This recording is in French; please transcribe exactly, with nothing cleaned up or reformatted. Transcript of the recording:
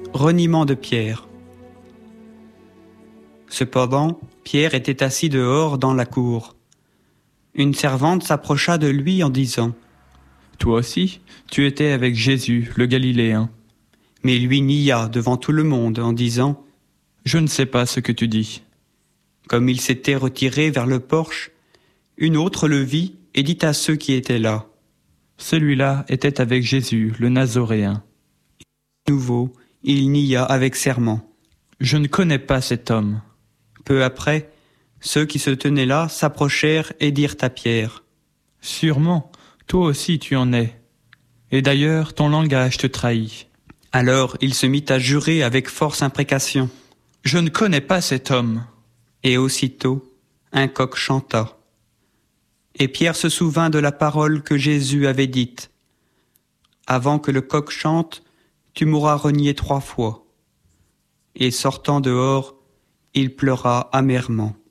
Reniement de Pierre. Cependant, Pierre était assis dehors dans la cour. Une servante s'approcha de lui en disant : « Toi aussi, tu étais avec Jésus, le Galiléen. » Mais lui nia devant tout le monde en disant : « Je ne sais pas ce que tu dis. » Comme il s'était retiré vers le porche, une autre le vit et dit à ceux qui étaient là : « Celui-là était avec Jésus, le Nazoréen. » De nouveau, il nia avec serment : « Je ne connais pas cet homme. » Peu après, ceux qui se tenaient là s'approchèrent et dirent à Pierre : « Sûrement, toi aussi tu en es. Et d'ailleurs, ton langage te trahit. » Alors il se mit à jurer avec force imprécation : « Je ne connais pas cet homme. » Et aussitôt, un coq chanta. Et Pierre se souvint de la parole que Jésus avait dite : « Avant que le coq chante, tu m'auras renié trois fois. » Et sortant dehors, il pleura amèrement.